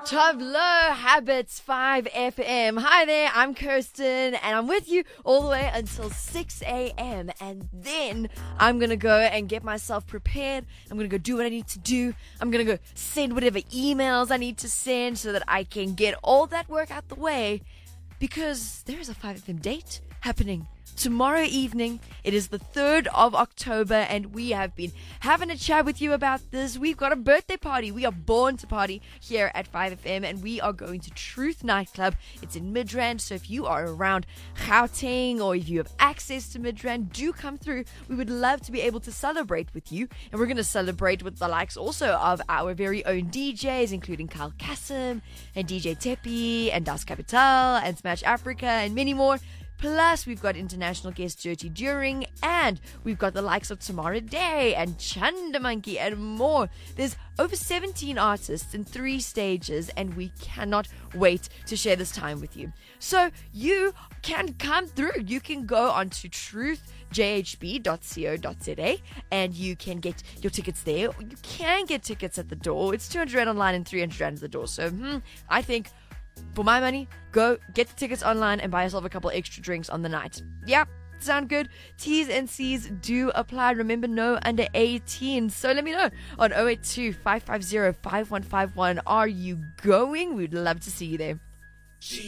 Top Low Habits 5FM. Hi there, I'm Kirsten, and I'm with you all the way until 6 a.m. And then I'm going to go and get myself prepared. I'm going to go do what I need to do. I'm going to go send whatever emails I need to send so that I can get all that work out the way. Because there is a 5FM date happening tomorrow evening. It is the 3rd of October, and we have been having a chat with you about this. We've got a birthday party. We are born to party here at 5FM, and we are going to Truth Nightclub. It's in Midrand, so if you are around Gauteng or if you have access to Midrand, do come through. We would love to be able to celebrate with you, and we're going to celebrate with the likes also of our very own DJs, including Kyle Kassim and DJ Tepi and Das Capital and Smash Africa and many more. Plus, we've got international guest Dirty During, and we've got the likes of Tamara Day and Chanda Monkey and more. There's over 17 artists in 3 stages, and we cannot wait to share this time with you. So you can come through. You can go onto truthjhb.co.za and you can get your tickets there. You can get tickets at the door. It's 200 Rand online and 300 Rand at the door. So I think, for my money, go get the tickets online and buy yourself a couple extra drinks on the night. Yeah, sound good? T's and C's do apply. Remember, no under 18. So let me know on 082-550-5151. Are you going? We'd love to see you there.